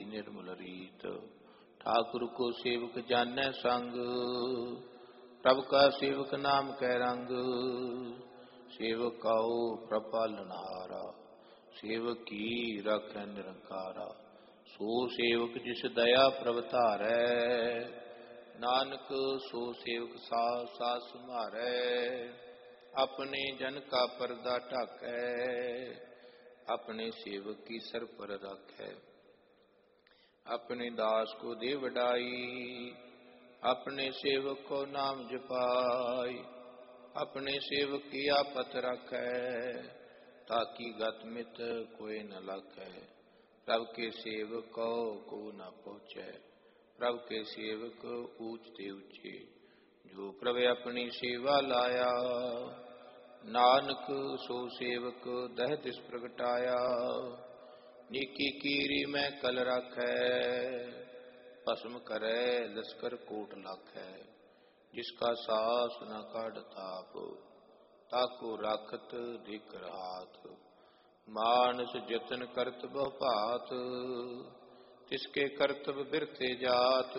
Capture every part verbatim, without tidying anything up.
निर्मल रीत। ठाकुर को सेवक जानै संग, प्रभु का सेवक नाम कै रंग। सेवक आओ प्रभु पालनहारा, सेवक की राखै निरंकारा। सो सेवक जिस दया प्रभ धारै, नानक सो सेवक सास सास सम्हारै। अपने जन का परदा ढाकै, अपने सेवक की सर पर राखै। अपने दास को दे वडाई, अपने सेवक को नाम जपाई। अपने सेवक की आपत राखै, ताकि गत मित कोई न लाखै। प्रभु के सेवक को को न पहुँचै, प्रभु के सेवक ऊंचते ऊंचे। जो प्रभु अपनी सेवा लाया, नानक सो सेवक दह दिस प्रगटाया। नीकी कीरी में कल राखै, भस्म करे लश्कर कोट लाखै। जिसका सास न काढ़ ताप, ताको राखत धिकर हाथ। मानस जतन करत बहु भात, तिसके करतब बिरते जात।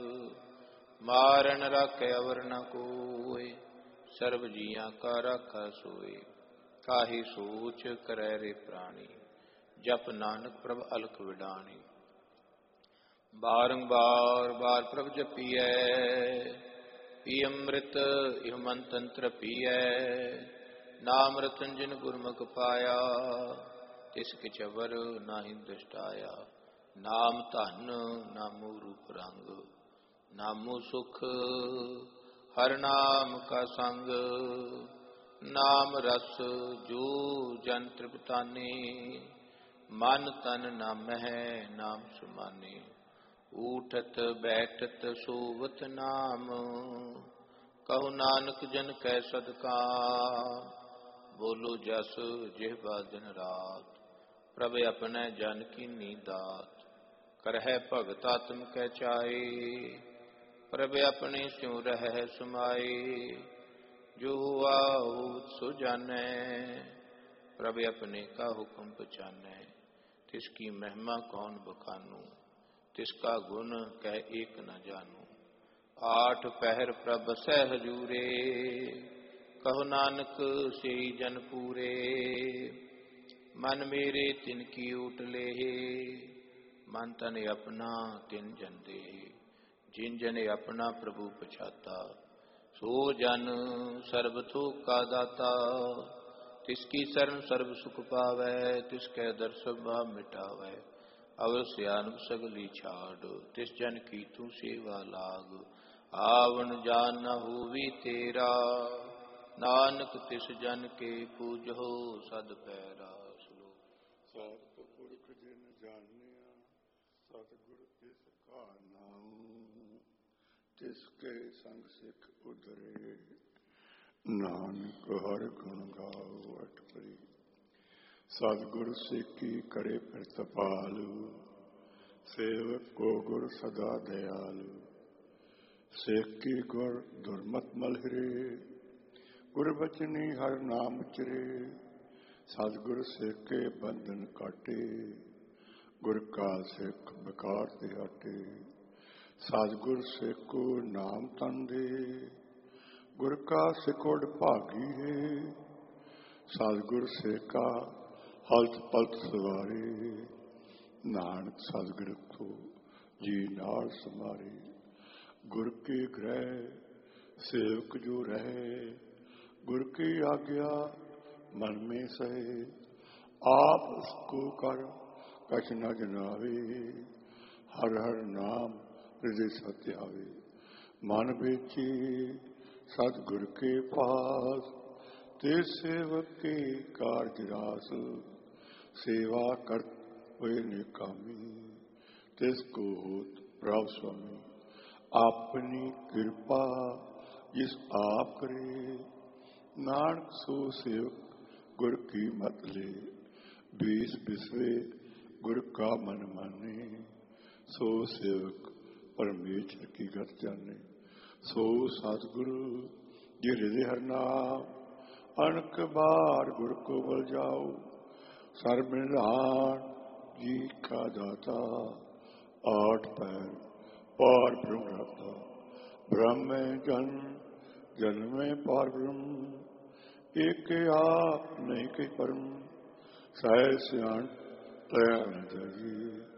मारन राखै अवर न कोय, सर्व जियां का राखा सोय। काहि सोच करै रे प्राणी, जप नानक प्रभ अलख विडाणी। बारंबार बार प्रभ जपिਐ, पी अमृत इह मन तंत्र पिਐ। नाम रतन जिन गुरमुख पाया, तिस किछ अवर नाहि दुष्टाया। नाम धन नामो रूप रंग, नामो सुख हर नाम का संग। नाम रस जो जन तृप्तानी, मन तन नामਹਿ नाम सुमानी। ऊठत बैठत सोवत नाम, कहो नानक जन कै सदकाम। बोलो जस जिह्वा दिन रात, प्रभ अपने जन कीनी दात। करहै भगत आत्म कै चाए, प्रभ अपने स्यों रहै समाए। जो होत सो जानै, प्रभ अपने का हुक्म पहचानै। तिसकी महिमा कौन बखानू, तिसका गुण कह एक न जानू। आठ पहर प्रभ सह हजूरे, कहो नानक सेई जन पूरे। मन मेरे तिनकी ऊट लेहे, मन तन अपना तिन जन दे। जिन जन अपना प्रभु पछाता, सो जन सर्ब थोक का दाता। तिसकी शरण सर्व सुख पावै, तिसकै दर्शन भाव मिटावै। अवश्य आनंद सगली छाड़, तिस जन की तू सेवा लाग। आवन जान न होवी तेरा, नानक तिस जन के पूजो सद पैरा। सतपुरख जिन जानिया, सतगुर तिस का नाम। तिसके संग सिख उधरे, नानक हर गुण गाओ अठ परी। सतगुर सेकी करे प्रतपालु, सेवक को गुर सदा दयालु। सेकी गुर दुर्मत मलहरे, गुर बचनी हर नाम उचरे। सतगुर सेके बंधन काटे, गुर का सिख बेकार ते हटे। सतगुर सेको नाम तन दे, गुर का सिकोड़ भागी है। सतगुर सेका हलत पलत सवारे, नानक सतगुर को जी नाल समारे। गुर के ग्रह सेवक जो रहे, गुर की आज्ञा मन में सहे। आप उसको कर कछ न जनावे, हर हर नाम हृदय सत्यावे। मन बेचे सतगुर के पास, ते सेवक के कारज रास। सेवा करत हुए निकामी, तिसको होत प्रभु स्वामी। अपनी कृपा जिस आप करे, नानक सो सेवक गुर की मत ले। बीस बिसवे गुर का मन माने, सो सेवक परमेश्वर की गत जाने। सो सतगुरु ये हृदय हर नाम, अनक बार गुर को बल जाओ। सर्वनिधान जी का दाता, आठ पैर पार ब्रह्म रहता, ब्रह्म में जन्म जन्म में पार ब्रह्म। एक आप नहीं के परम, सह सियाण तैयार जी।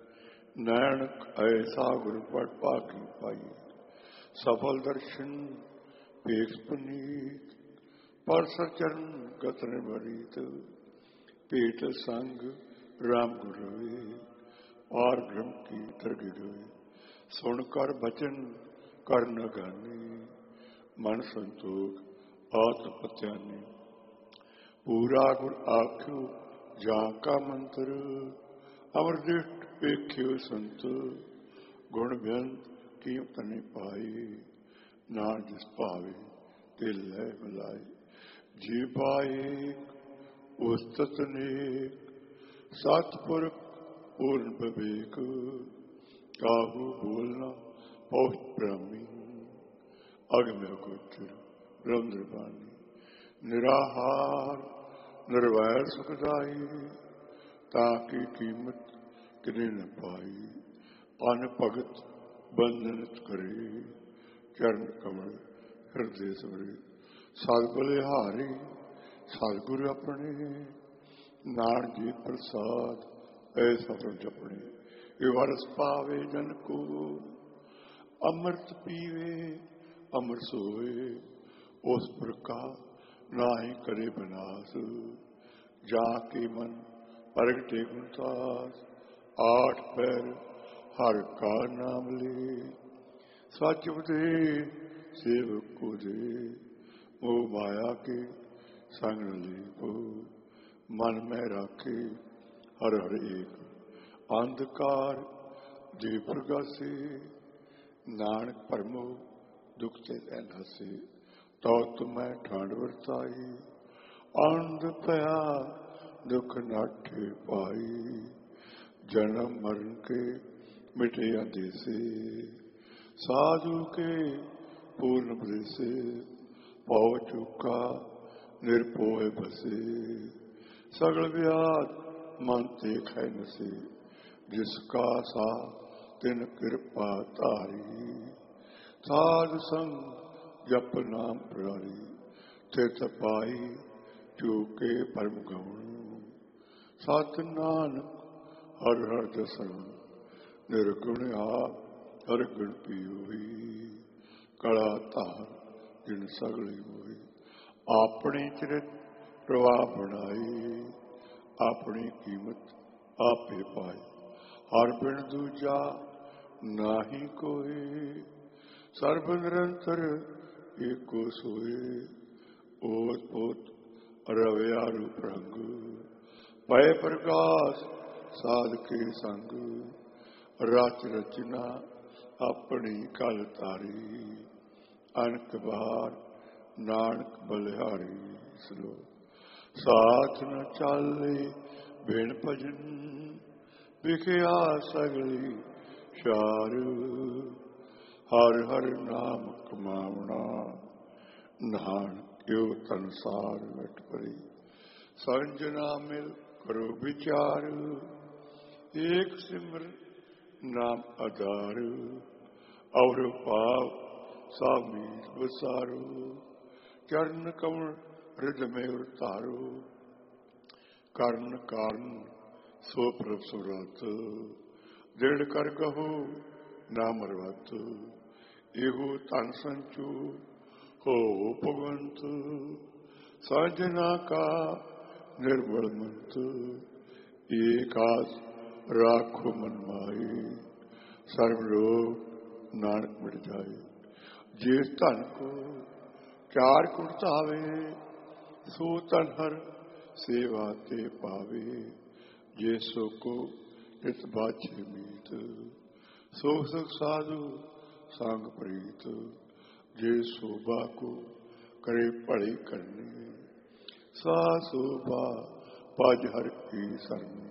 नैनक ऐसा गुरु पट पाकी पाई, सफल दर्शन पेश पनीत। पर सचरण गतन भरीत, पेट संग राम गुरुवे। पार ब्रह्म की तरग गए, सुनकर बचन कर न गाने। मन संतोख आत्मपत्याने, पूरा गुर आख्यो जा का मंत्र। अमर दृष्ट पेख्यो संत, गुण व्यंत कीमत नहीं पाई। ना जिस पावे तिल है मिलाई, जी पाए उस्तत नेक। सतपुरख पूर्ण विवेक, काहू बोलना पहुँच ब्राह्मी। अग्नि गोचर ब्रह्मवाणी, निराहार निर्वैर सुखदाई। ताकि कीमत किने न पाई, अन भगत बंधनित करे। चरण कमल हृदय सवरे, सद बलिहारी सदगुरु अपने। नानक जी प्रसाद ऐसा जपने, ये वरस पावे जन को। अमृत पीवे अमर सोए, उस प्रकार नाहि करे विनाश। जाके मन प्रगटे गुणतास, आठ पैर हर का नाम ले। सच बदे सेवक को दे, मोह माया के संग न लेको। मन में राखे हर हर एक, अंधकार दे प्रगासे। नानक परमो दुख ते नसे, तो तुम्हें ठांड वरताई। अंध पया दुख नाठे पाई, जन्म मरण के मिटे अंदेसे। साधु के पूर्ण प्रदेशे, पौ चुका निर्पोह बसे। सगल व्याध मन ते खै नसे, जिसका सा तिन कृपा तारी। साध संग जप नाम प्यारी, तित पाई चूके परम गौण। सत नानक हर हर दसन, निर्गुण आप हर गुण पीओई। कला तार जिन सगली होई, अपनी चरित प्रवाह बनाई। अपनी कीमत आपे पाई, हर बिन दूजा नाही कोई। सर्व निरंतर एको सोए, ओत पोत रव्या रूप रंग। पय प्रकाश साध के संग, रच रचना अपनी कल तारी। अनक बार नानक बलिहारी, स्लो साथ न चाले बिन भजन। विखिया सगली शार, हर हर नाम कमावना। नानक यो संसार वट परी, संजना मिल करो विचार। एक सिमर नाम आधार, और पाप सामीर बसारो। चरण कमल हृदय में उतारो, कर्ण कारण सो प्रभ सुरत। दृढ़ कर कहो ना मरवत, एहो तन संचो हो भगवंत। सजना का निर्बल मंत, एकास राखो मन माई। सर्वलोक नानक मिट जाए, जिस धन को चार कुड़तावे। सो तन हर सेवा ते पावे, जे सो को नित बाछे मीत। सो सुख साधु संग प्रीत, जे शोभा को करे पढ़ी करनी। सा शोभा पज हर की सरनी,